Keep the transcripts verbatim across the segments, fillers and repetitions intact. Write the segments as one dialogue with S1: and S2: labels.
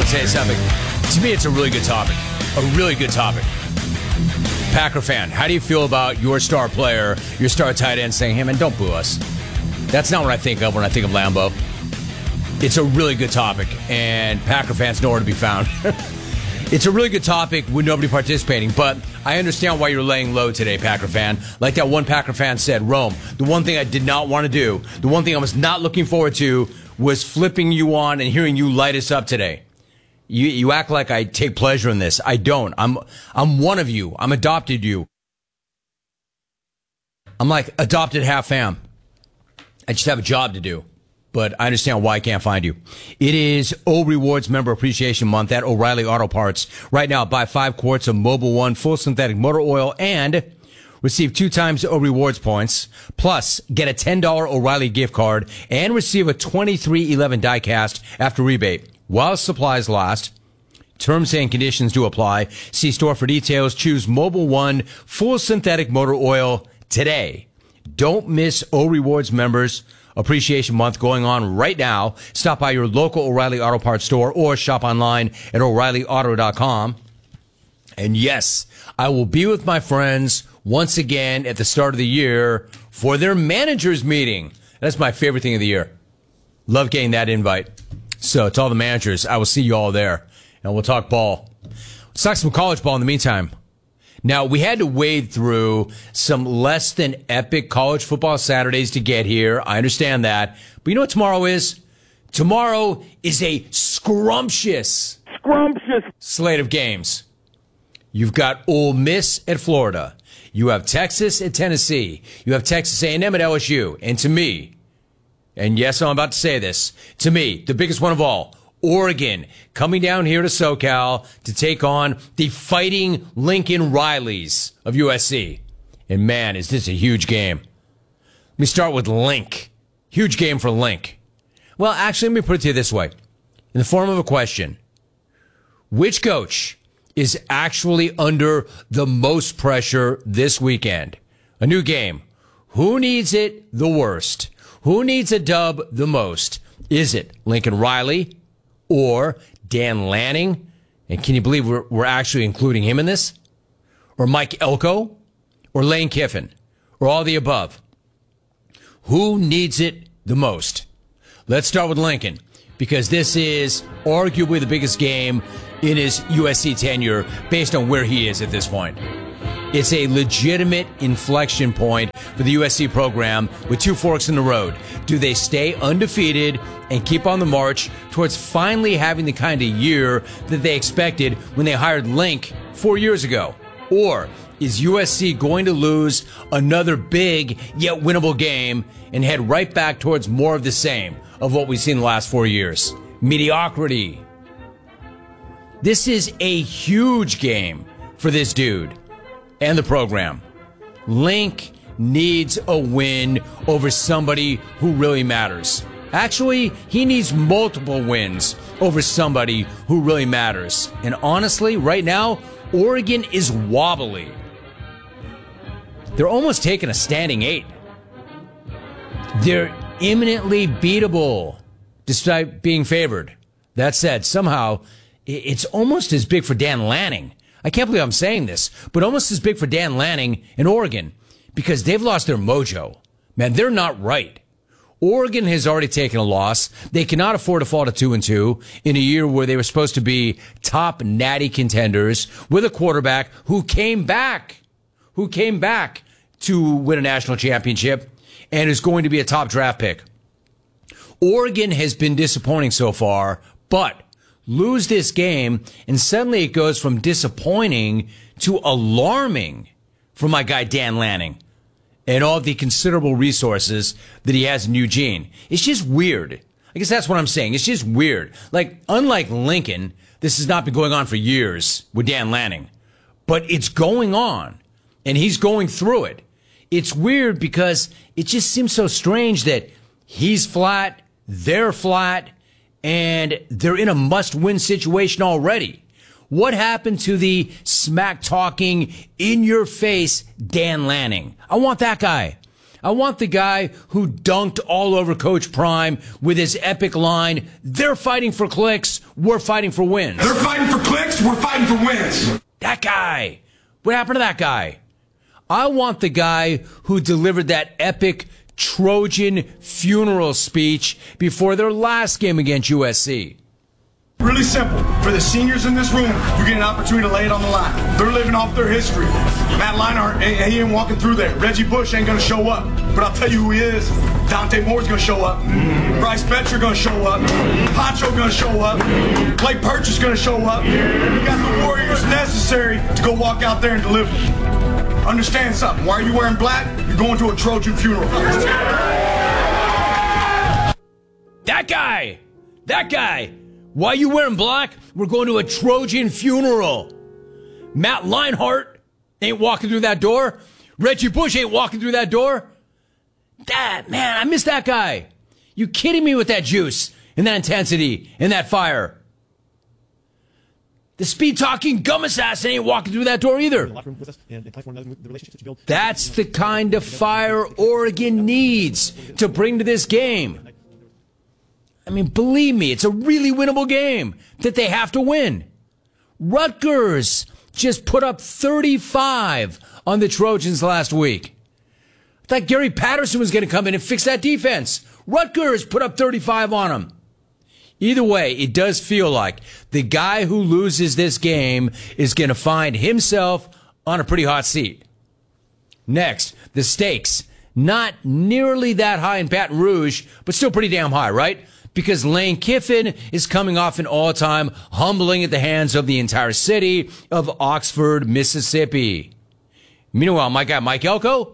S1: me tell you something. To me, it's a really good topic. A really good topic. Packer fan, how do you feel about your star player, your star tight end saying, hey, man, don't boo us? That's not what I think of when I think of Lambeau. It's a really good topic, and Packer fans know where to be found. It's a really good topic with nobody participating, but I understand why you're laying low today, Packer fan. Like that one Packer fan said, Rome, the one thing I did not want to do, the one thing I was not looking forward to was flipping you on and hearing you light us up today. You you act like I take pleasure in this. I don't. I'm I'm one of you. I'm adopted you. I'm like adopted half fam. I just have a job to do. But I understand why I can't find you. It is O Rewards Member Appreciation Month at O'Reilly Auto Parts. Right now, buy five quarts of Mobil One full synthetic motor oil and receive two times O Rewards points. Plus, get a ten dollars O'Reilly gift card and receive a twenty-three eleven die cast after rebate. While supplies last, terms and conditions do apply. See store for details. Choose Mobil One full synthetic motor oil today. Don't miss O Rewards Members Appreciation Month going on right now. Stop by your local O'Reilly Auto Parts store or shop online at O'Reilly Auto dot com. And yes, I will be with my friends once again at the start of the year for their managers meeting. That's my favorite thing of the year. Love getting that invite. So to all the managers, I will see you all there. And we'll talk ball. Let's talk some college ball in the meantime. Now, we had to wade through some less than epic college football Saturdays to get here. I understand that. But you know what tomorrow is? Tomorrow is a scrumptious, scrumptious slate of games. You've got Ole Miss at Florida. You have Texas at Tennessee. You have Texas A and M at L S U. And to me, and yes, I'm about to say this, to me, the biggest one of all, Oregon coming down here to SoCal to take on the Fighting Lincoln Rileys of U S C. And man, is this a huge game. Let me start with Link. Huge game for Link. Well, actually, let me put it to you this way. In the form of a question. Which coach is actually under the most pressure this weekend? A new game. Who needs it the worst? Who needs a dub the most? Is it Lincoln Riley or Dan Lanning? And can you believe we're, we're actually including him in this? Or Mike Elko? Or Lane Kiffin? Or all the above? Who needs it the most? Let's start with Lincoln, because this is arguably the biggest game in his U S C tenure based on where he is at this point. It's a legitimate inflection point for the U S C program with two forks in the road. Do they stay undefeated and keep on the march towards finally having the kind of year that they expected when they hired Link four years ago? Or is U S C going to lose another big yet winnable game and head right back towards more of the same of what we've seen the last four years? Mediocrity. This is a huge game for this dude and the program. Link needs a win over somebody who really matters. Actually, he needs multiple wins over somebody who really matters. And honestly, right now, Oregon is wobbly. They're almost taking a standing eight. They're imminently beatable, despite being favored. That said, somehow, it's almost as big for Dan Lanning. I can't believe I'm saying this, but almost as big for Dan Lanning in Oregon, because they've lost their mojo. Man, they're not right. Oregon has already taken a loss. They cannot afford to fall to two and two in a year where they were supposed to be top natty contenders with a quarterback who came back, who came back to win a national championship and is going to be a top draft pick. Oregon has been disappointing so far, but lose this game and suddenly it goes from disappointing to alarming for my guy Dan Lanning and all the considerable resources that he has in Eugene. It's just weird. I guess that's what I'm saying. It's just weird. Like, unlike Lincoln, this has not been going on for years with Dan Lanning. But it's going on, and he's going through it. It's weird because it just seems so strange that he's flat, they're flat, and they're in a must-win situation already. What happened to the smack-talking, in-your-face Dan Lanning? I want that guy. I want the guy who dunked all over Coach Prime with his epic line, they're fighting for clicks, we're fighting for wins.
S2: They're fighting for clicks, we're fighting for wins.
S1: That guy. What happened to that guy? I want the guy who delivered that epic Trojan funeral speech before their last game against U S C.
S2: Really simple. For the seniors in this room, you get an opportunity to lay it on the line. They're living off their history. Matt Leinart, he ain't walking through there. Reggie Bush ain't going to show up. But I'll tell you who he is. Dante Moore's going to show up. Bryce Betcher going to show up. Poncho going to show up. Blake Purchase going to show up. We got the warriors necessary to go walk out there and deliver. Understand something. Why are you wearing black? You're going to a Trojan funeral.
S1: That guy! That guy! Why are you wearing black? We're going to a Trojan funeral. Matt Leinart ain't walking through that door. Reggie Bush ain't walking through that door. That, man, I miss that guy. You kidding me with that juice and that intensity and that fire? The speed-talking gum assassin ain't walking through that door either. That's the kind of fire Oregon needs to bring to this game. I mean, believe me, it's a really winnable game that they have to win. Rutgers just put up thirty-five on the Trojans last week. I thought Gary Patterson was going to come in and fix that defense. Rutgers put up thirty-five on them. Either way, it does feel like the guy who loses this game is going to find himself on a pretty hot seat. Next, the stakes. Not nearly that high in Baton Rouge, but still pretty damn high, right? Because Lane Kiffin is coming off an all-time humbling at the hands of the entire city of Oxford, Mississippi. Meanwhile, my guy Mike Elko,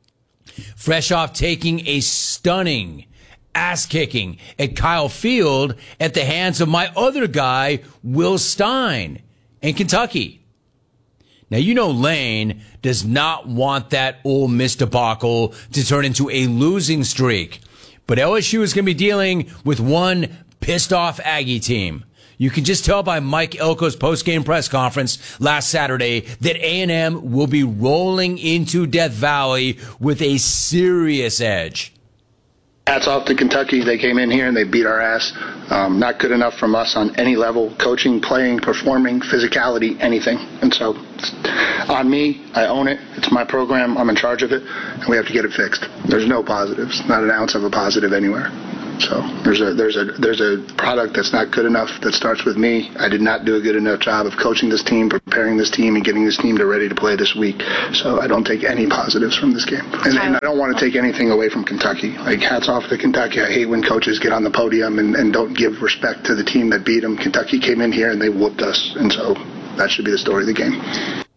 S1: fresh off taking a stunning ass-kicking at Kyle Field at the hands of my other guy, Will Stein, in Kentucky. Now, you know Lane does not want that Ole Miss debacle to turn into a losing streak. But L S U is going to be dealing with one pissed-off Aggie team. You can just tell by Mike Elko's post-game press conference last Saturday that A and M will be rolling into Death Valley with a serious edge.
S3: Hats off to Kentucky. They came in here and they beat our ass. Um, not good enough from us on any level, coaching, playing, performing, physicality, anything. And so on me, I own it. It's my program. I'm in charge of it, and we have to get it fixed. There's no positives, not an ounce of a positive anywhere. So there's a there's a there's a product that's not good enough that starts with me. I did not do a good enough job of coaching this team, preparing this team, and getting this team to ready to play this week. So I don't take any positives from this game, and, and I don't want to take anything away from Kentucky. Like, hats off to Kentucky. I hate when coaches get on the podium and, and don't give respect to the team that beat them. Kentucky came in here and they whooped us, and so that should be the story of the game.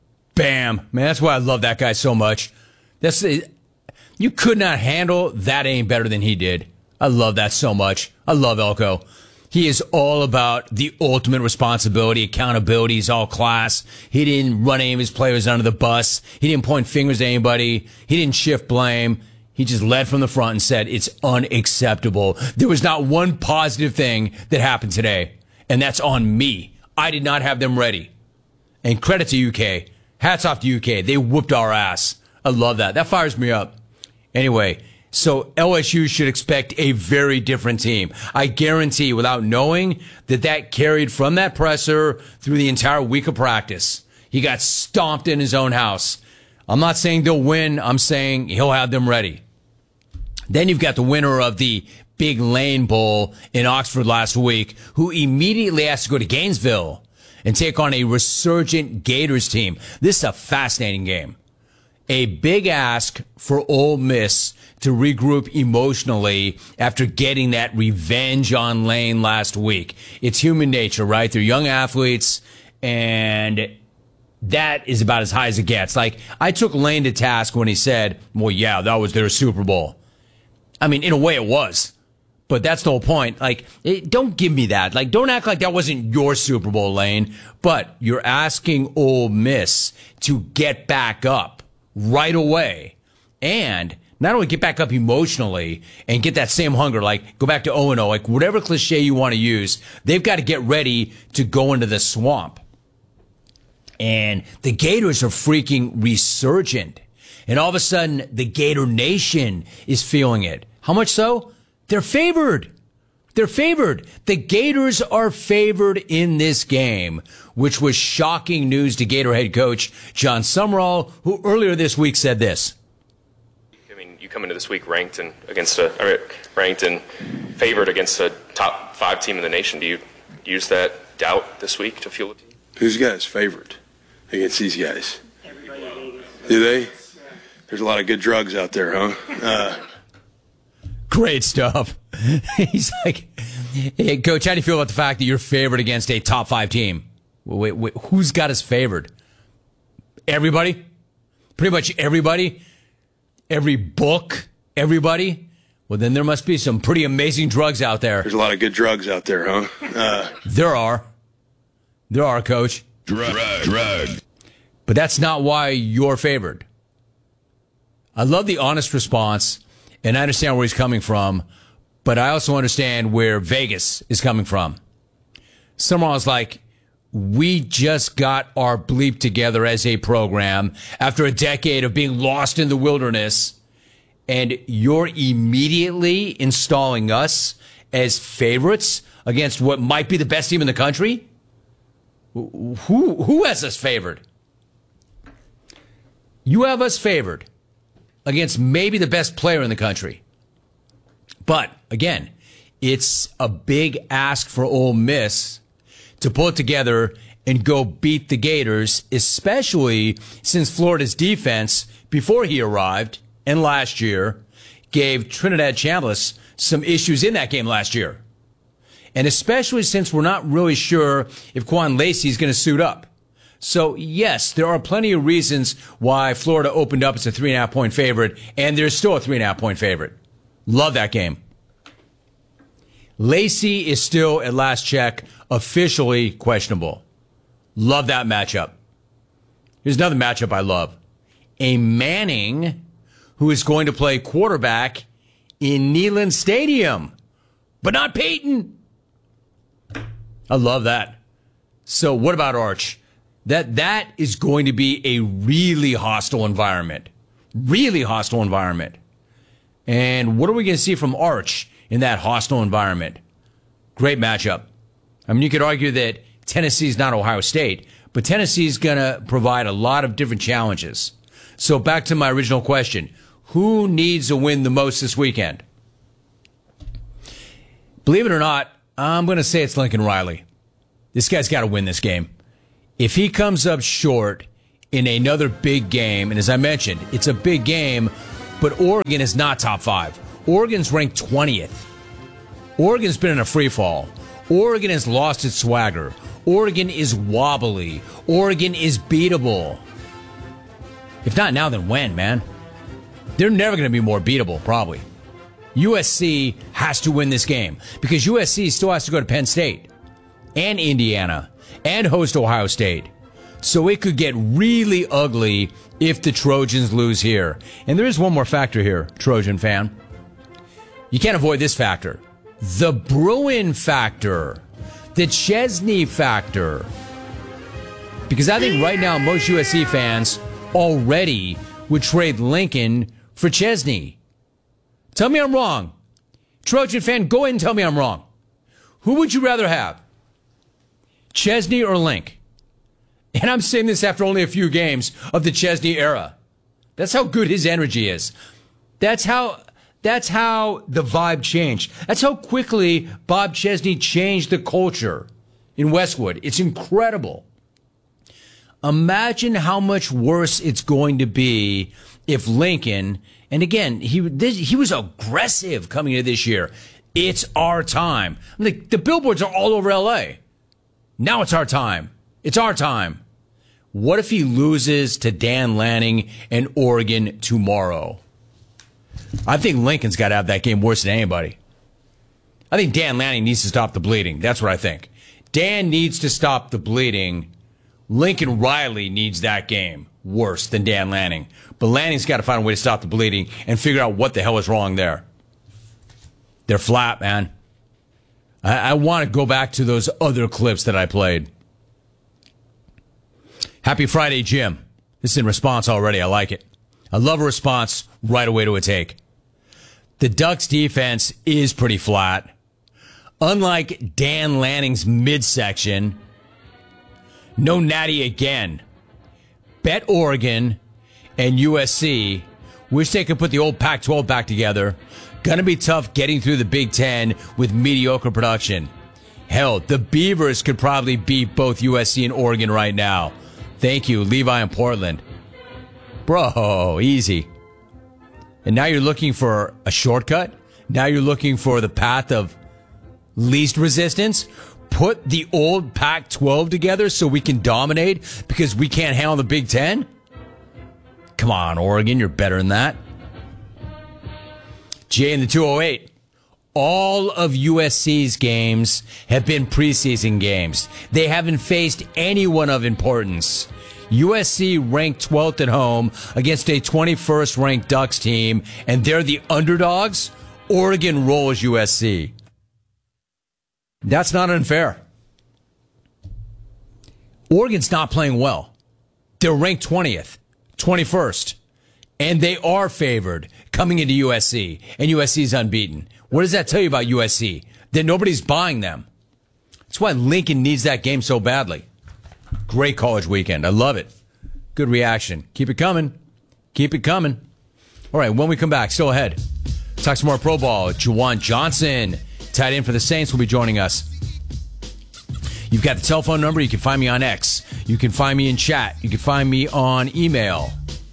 S1: Bam, man, that's why I love that guy so much. That's you could not handle that aim better than he did. I love that so much. I love Elko. He is all about the ultimate responsibility, accountability. He's all class. He didn't run any of his players under the bus. He didn't point fingers at anybody. He didn't shift blame. He just led from the front and said, it's unacceptable. There was not one positive thing that happened today, and that's on me. I did not have them ready. And credit to U K. Hats off to U K. They whooped our ass. I love that. That fires me up. Anyway, so L S U should expect a very different team. I guarantee, without knowing, that that carried from that presser through the entire week of practice. He got stomped in his own house. I'm not saying they'll win. I'm saying he'll have them ready. Then you've got the winner of the Big Lane Bowl in Oxford last week, who immediately has to go to Gainesville and take on a resurgent Gators team. This is a fascinating game. A big ask for Ole Miss to regroup emotionally after getting that revenge on Lane last week. It's human nature, right? They're young athletes, and that is about as high as it gets. Like, I took Lane to task when he said, well, yeah, that was their Super Bowl. I mean, in a way it was. But that's the whole point. Like, it, don't give me that. Like, don't act like that wasn't your Super Bowl, Lane. But you're asking Ole Miss to get back up right away. And not only get back up emotionally and get that same hunger, like go back to oh and oh, like whatever cliche you want to use, they've got to get ready to go into the swamp. And the Gators are freaking resurgent. And all of a sudden, the Gator Nation is feeling it. How much so? They're favored. They're favored. The Gators are favored in this game, which was shocking news to Gator head coach John Sumrall, who earlier this week said this.
S4: I mean, you come into this week ranked and against a I mean, ranked and favored against a top five team in the nation. Do you use that doubt this week to fuel the team?
S5: Who's got us favored against these guys? Do they? There's a lot of good drugs out there, huh? Uh,
S1: Great stuff. He's like, hey, Coach, how do you feel about the fact that you're favored against a top five team? Wait, wait, who's got us favored? Everybody? Pretty much everybody? Every book? Everybody? Well, then there must be some pretty amazing drugs out there.
S5: There's a lot of good drugs out there, huh? Uh,
S1: there are. There are, Coach.
S6: Drug, drug.
S1: But that's not why you're favored. I love the honest response, and I understand where he's coming from, but I also understand where Vegas is coming from. Summerall's like, we just got our bleep together as a program after a decade of being lost in the wilderness, and you're immediately installing us as favorites against what might be the best team in the country? Who, who has us favored? You have us favored against maybe the best player in the country. But, again, it's a big ask for Ole Miss to pull it together and go beat the Gators, especially since Florida's defense, before he arrived and last year, gave Trinidad Chambliss some issues in that game last year. And especially since we're not really sure if Quan Lacey is going to suit up. So, yes, there are plenty of reasons why Florida opened up as a three and a half point favorite, and there's still a three and a half point favorite. Love that game. Lacey is still, at last check, officially questionable. Love that matchup. Here's another matchup I love. A Manning who is going to play quarterback in Neyland Stadium, but not Peyton. I love that. So what about Arch? That that is going to be a really hostile environment. Really hostile environment. And what are we going to see from Arch in that hostile environment? Great matchup. I mean, you could argue that Tennessee's not Ohio State, but Tennessee's going to provide a lot of different challenges. So back to my original question. Who needs a win the most this weekend? Believe it or not, I'm going to say it's Lincoln Riley. This guy's got to win this game. If he comes up short in another big game, and as I mentioned, it's a big game, but Oregon is not top five. Oregon's ranked twentieth. Oregon's been in a free fall. Oregon has lost its swagger. Oregon is wobbly. Oregon is beatable. If not now, then when, man? They're never going to be more beatable, probably. U S C has to win this game because U S C still has to go to Penn State and Indiana and host Ohio State. So it could get really ugly if the Trojans lose here. And there is one more factor here, Trojan fan. You can't avoid this factor. The Bruin factor. The Chesney factor. Because I think right now most U S C fans already would trade Lincoln for Chesney. Tell me I'm wrong. Trojan fan, go ahead and tell me I'm wrong. Who would you rather have? Chesney or Link? And I'm saying this after only a few games of the Chesney era. That's how good his energy is. That's how that's how the vibe changed. That's how quickly Bob Chesney changed the culture in Westwood. It's incredible. Imagine how much worse it's going to be if Lincoln, and again, he this, he was aggressive coming into this year. It's our time. Like, the billboards are all over L A. Now it's our time. It's our time. What if he loses to Dan Lanning and Oregon tomorrow? I think Lincoln's got to have that game worse than anybody. I think Dan Lanning needs to stop the bleeding. That's what I think. Dan needs to stop the bleeding. Lincoln Riley needs that game worse than Dan Lanning. But Lanning's got to find a way to stop the bleeding and figure out what the hell is wrong there. They're flat, man. I, I want to go back to those other clips that I played. Happy Friday, Jim. This is in response already. I like it. I love a response right away to a take. The Ducks defense is pretty flat. Unlike Dan Lanning's midsection, no Natty again. Bet Oregon and U S C. Wish they could put the old Pac twelve back together. Gonna be tough getting through the Big Ten with mediocre production. Hell, the Beavers could probably beat both U S C and Oregon right now. Thank you, Levi in Portland. Bro, easy. And now you're looking for a shortcut? Now you're looking for the path of least resistance? Put the old Pac twelve together so we can dominate because we can't handle the Big Ten? Come on, Oregon, you're better than that. Jay in the two oh eight. All of U S C's games have been preseason games. They haven't faced anyone of importance. U S C ranked twelfth at home against a twenty-first ranked Ducks team, and they're the underdogs. Oregon rolls U S C. That's not unfair. Oregon's not playing well. They're ranked twentieth, twenty-first, and they are favored coming into U S C, and U S C is unbeaten. What does that tell you about U S C? That nobody's buying them. That's why Lincoln needs that game so badly. Great college weekend. I love it. Good reaction. Keep it coming. Keep it coming. All right, when we come back, still ahead. Talk some more Pro Ball. Juwan Johnson, tight end for the Saints, will be joining us. You've got the telephone number. You can find me on X. You can find me in chat. You can find me on email.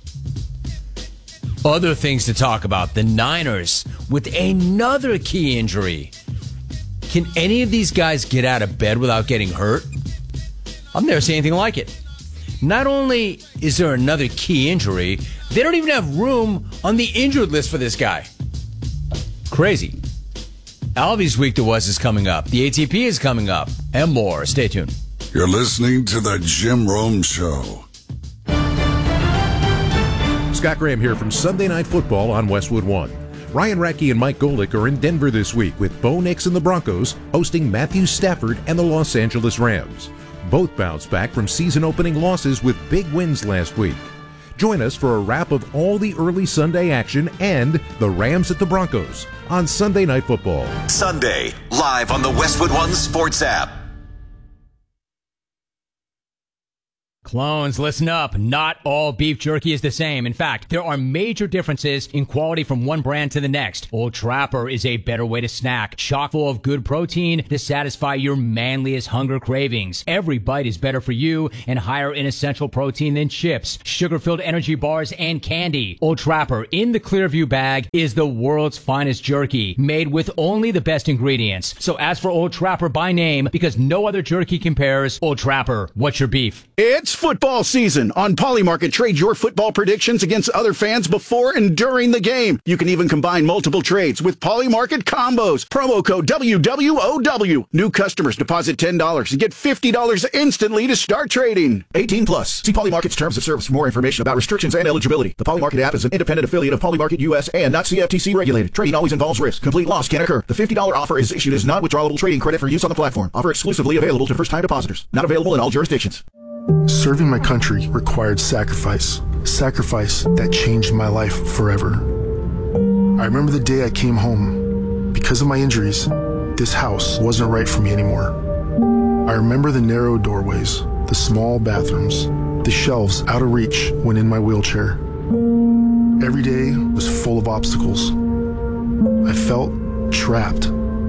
S1: Other things to talk about. The Niners with another key injury. Can any of these guys get out of bed without getting hurt? I've never seen anything like it. Not only is there another key injury, they don't even have room on the injured list for this guy. Crazy. Alvy's Week to Was is coming up. The A T P is coming up. And more. Stay tuned.
S6: You're listening to The Jim Rome Show.
S7: Scott Graham here from Sunday Night Football on Westwood One. Ryan Radke and Mike Golick are in Denver this week with Bo Nix and the Broncos hosting Matthew Stafford and the Los Angeles Rams. Both bounced back from season-opening losses with big wins last week. Join us for a wrap of all the early Sunday action and the Rams at the Broncos on Sunday Night Football.
S8: Sunday, live on the Westwood One Sports app.
S1: Clones, listen up. Not all beef jerky is the same. In fact, there are major differences in quality from one brand to the next. Old Trapper is a better way to snack, chock full of good protein to satisfy your manliest hunger cravings. Every bite is better for you and higher in essential protein than chips, sugar-filled energy bars, and candy. Old Trapper in the Clearview bag is the world's finest jerky, made with only the best ingredients. So ask for Old Trapper by name because no other jerky compares. Old Trapper, what's your beef?
S9: It's football season. On Polymarket, trade your football predictions against other fans before and during the game. You can even combine multiple trades with Polymarket combos. Promo code W W O W. New customers deposit ten dollars and get fifty dollars instantly to start trading. eighteen plus. See Polymarket's terms of service for more information about restrictions and eligibility. The Polymarket app is an independent affiliate of Polymarket U S and not C F T C regulated. Trading always involves risk. Complete loss can occur. The fifty dollars offer is issued as non-withdrawable trading credit for use on the platform. Offer exclusively available to first-time depositors. Not available in all jurisdictions.
S10: Serving my country required sacrifice. Sacrifice that changed my life forever. I remember the day I came home. Because of my injuries, this house wasn't right for me anymore. I remember the narrow doorways, the small bathrooms, the shelves out of reach when in my wheelchair. Every day was full of obstacles. I felt trapped.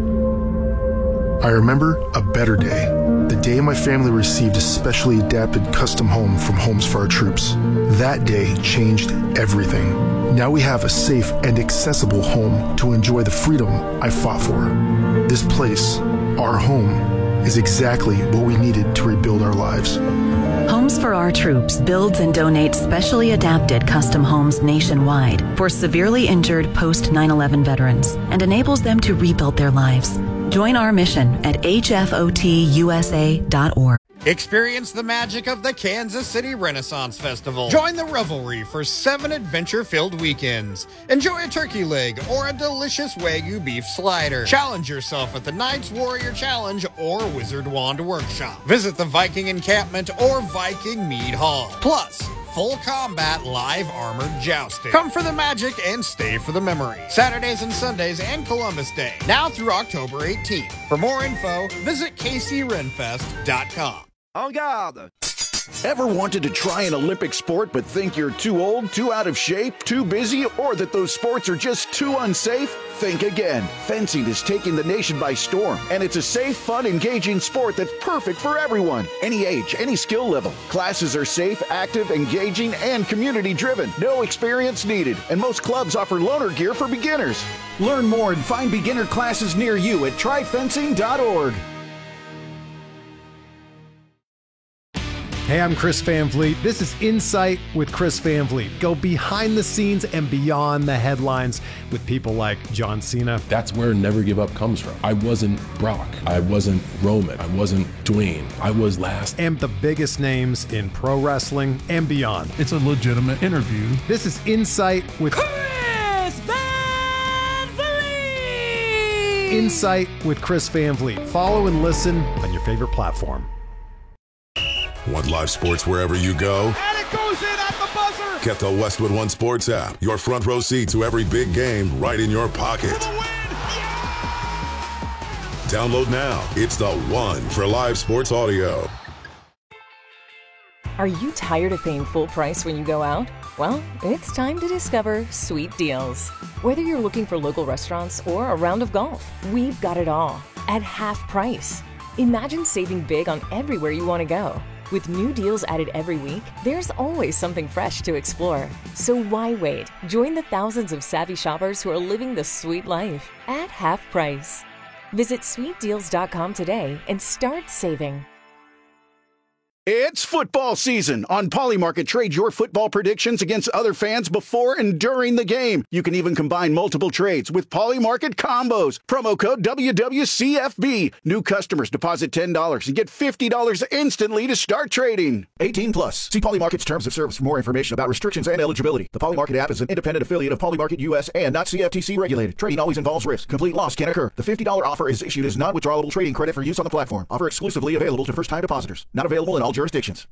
S10: I remember a better day. The day my family received a specially adapted custom home from Homes for Our Troops. That day changed everything. Now we have a safe and accessible home to enjoy the freedom I fought for. This place, our home, is exactly what we needed to rebuild our lives.
S11: Homes for Our Troops builds and donates specially adapted custom homes nationwide for severely injured post nine eleven veterans and enables them to rebuild their lives. Join our mission at H F O T U S A dot org.
S12: Experience the magic of the Kansas City Renaissance Festival. Join the revelry for seven adventure-filled weekends. Enjoy a turkey leg or a delicious Wagyu beef slider. Challenge yourself at the Knights Warrior Challenge or Wizard Wand Workshop. Visit the Viking Encampment or Viking Mead Hall. Plus, full combat live armored jousting. Come for the magic and stay for the memory. Saturdays and Sundays and Columbus Day, now through October eighteenth. For more info, visit K C Renfest dot com.
S9: En garde! Ever wanted to try an Olympic sport but think you're too old, too out of shape, too busy, or that those sports are just too unsafe? Think again. Fencing is taking the nation by storm, and it's a safe, fun, engaging sport that's perfect for everyone. Any age, any skill level. Classes are safe, active, engaging, and community-driven. No experience needed, and most clubs offer loaner gear for beginners. Learn more and find beginner classes near you at try fencing dot org.
S13: Hey, I'm Chris Van Vliet. This is Insight with Chris Van Vliet. Go behind the scenes and beyond the headlines with people like John Cena.
S14: That's where Never Give Up comes from. I wasn't Brock. I wasn't Roman. I wasn't Dwayne. I was last.
S13: And the biggest names in pro wrestling and beyond.
S15: It's a legitimate interview.
S13: This is Insight with
S16: Chris Van Vliet.
S13: Insight with Chris Van Vliet. Follow and listen on your favorite platform.
S6: Want live sports wherever you go?
S16: And it goes in at the buzzer!
S6: Get the Westwood One Sports app. Your front row seat to every big game right in your pocket.
S16: For the win! Yeah!
S6: Download now. It's the one for live sports audio.
S17: Are you tired of paying full price when you go out? Well, it's time to discover Sweet Deals. Whether you're looking for local restaurants or a round of golf, we've got it all at half price. Imagine saving big on everywhere you want to go. With new deals added every week, there's always something fresh to explore. So why wait? Join the thousands of savvy shoppers who are living the sweet life at half price. Visit sweet deals dot com today and start saving.
S9: It's football season. On Polymarket, trade your football predictions against other fans before and during the game. You can even combine multiple trades with Polymarket combos. Promo code W W C F B. New customers deposit ten dollars and get fifty dollars instantly to start trading. eighteen plus. See Polymarket's terms of service for more information about restrictions and eligibility. The Polymarket app is an independent affiliate of Polymarket U S and not C F T C regulated. Trading always involves risk. Complete loss can occur. The fifty dollars offer is issued as non-withdrawable trading credit for use on the platform. Offer exclusively available to first-time depositors. Not available in all jurisdictions.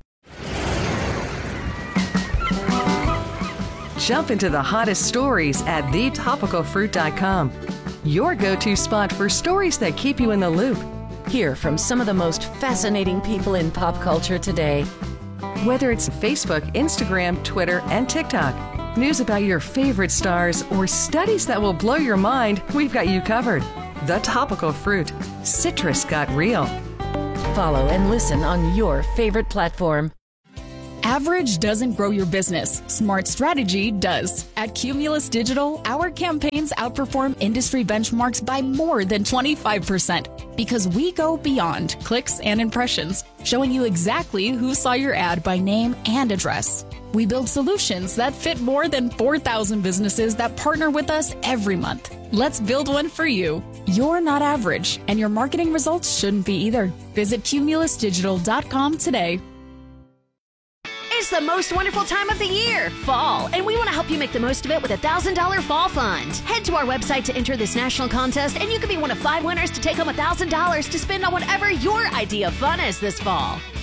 S18: Jump into the hottest stories at the topical fruit dot com. Your go-to spot for stories that keep you in the loop. Hear from some of the most fascinating people in pop culture today. Whether it's Facebook, Instagram, Twitter, and TikTok, news about your favorite stars, or studies that will blow your mind, we've got you covered. The Topical Fruit. Citrus got real.
S19: Follow and listen on your favorite platform.
S20: Average doesn't grow your business. Smart strategy does. At Cumulus Digital, our campaigns outperform industry benchmarks by more than twenty-five percent because we go beyond clicks and impressions, showing you exactly who saw your ad by name and address. We build solutions that fit more than four thousand businesses that partner with us every month. Let's build one for you. You're not average, and your marketing results shouldn't be either. Visit cumulus digital dot com today.
S21: It's the most wonderful time of the year, fall, and we want to help you make the most of it with a one thousand dollars fall fund. Head to our website to enter this national contest, and you could be one of five winners to take home one thousand dollars to spend on whatever your idea of fun is this fall.